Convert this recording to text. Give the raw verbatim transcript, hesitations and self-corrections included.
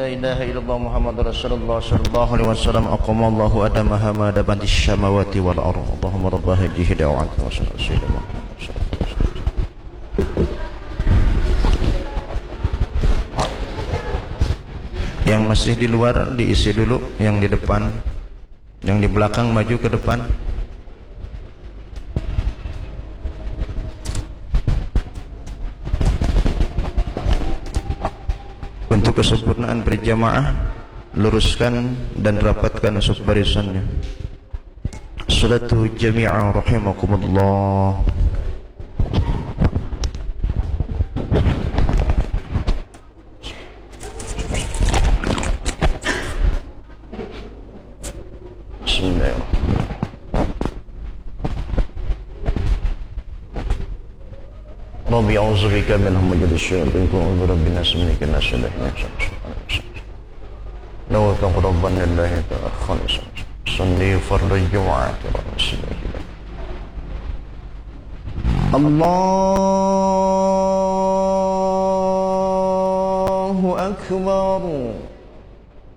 ilaha illallah Muhammadur Rasulullah sallallahu alaihi wasallam aqamallahu adamaha ma dabatis samawati wal ardh. Allahumma rabb hadhihi da'wati wa sallallahu. Yang masih di luar diisi dulu, yang di depan, yang di belakang maju ke depan. Untuk kesempurnaan berjamaah, luruskan dan rapatkan suf barisannya. Salatu jami'an rahimakumullah. Bismillahirrahmanirrahim. Rabbi a'udzubika min hamazati syayatin wa a'udzu bika min syarri ma nawaitu qurban lillahi ta'ala khalisan sunni fardhu jumu'ati wa bismillah. Allahu akbar.